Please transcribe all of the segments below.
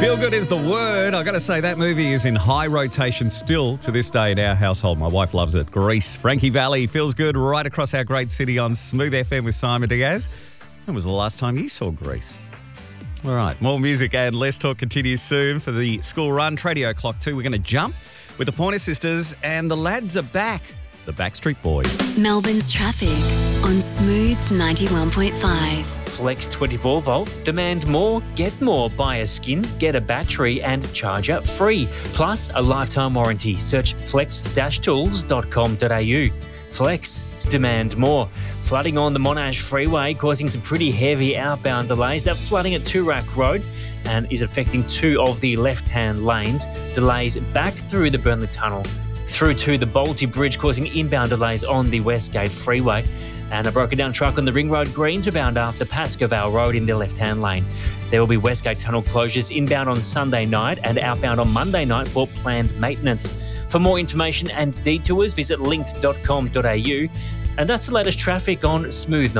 Feel good is the word. I got to say, that movie is in high rotation still to this day in our household. My wife loves it. Grease. Frankie Valli feels good right across our great city on Smooth FM with Simon Diaz. When was the last time you saw Grease? All right, more music and less talk continues soon for the school run. Tradio Clock 2. We're going to jump with the Pointer Sisters, and the lads are back. The Backstreet Boys. Melbourne's traffic on Smooth 91.5. Flex 24 volt. Demand more, get more. Buy a skin, get a battery and charger free. Plus a lifetime warranty. Search flex-tools.com.au. Flex. Demand more. Flooding on the Monash Freeway causing some pretty heavy outbound delays. That flooding at Toorak Road and is affecting two of the left-hand lanes. Delays back through the Burnley Tunnel through to the Balti Bridge, causing inbound delays on the Westgate Freeway. And a broken down truck on the Ring Road Greens bound after Pascoe Road in the left-hand lane. There will be Westgate Tunnel closures inbound on Sunday night and outbound on Monday night for planned maintenance. For more information and detours, visit linked.com.au. And that's the latest traffic on Smooth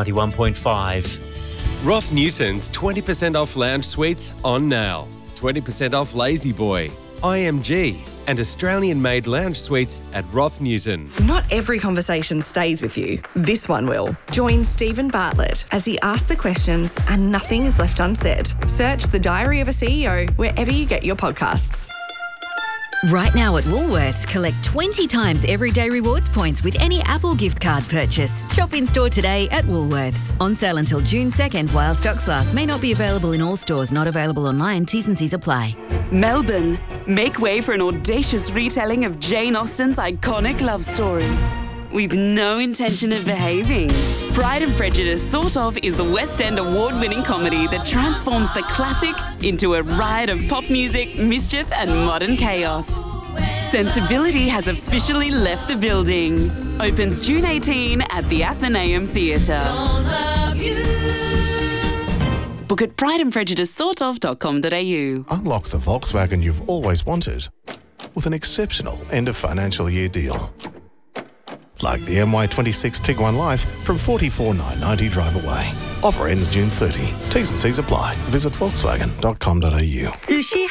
91.5. Roth Newton's 20% off lounge suites on now. 20% off Lazy Boy, IMG, and Australian-made lounge suites at Roth Newton. Not every conversation stays with you. This one will. Join Stephen Bartlett as he asks the questions and nothing is left unsaid. Search The Diary of a CEO wherever you get your podcasts. Right now at Woolworths, collect 20 times everyday rewards points with any Apple gift card purchase. Shop in store today at Woolworths. On sale until June 2nd while stocks last. May not be available in all stores, not available online. T's and C's apply. Melbourne, make way for an audacious retelling of Jane Austen's iconic love story. With no intention of behaving. Pride and Prejudice Sort Of is the West End award-winning comedy that transforms the classic into a riot of pop music, mischief and modern chaos. Sensibility has officially left the building. Opens June 18 at the Athenaeum Theatre. Book at prideandprejudicesortof.com.au. Unlock the Volkswagen you've always wanted with an exceptional end of financial year deal. Like the MY26 Tiguan Life from $44,990 drive away. Offer ends June 30. T's and C's apply. Visit Volkswagen.com.au. Sushi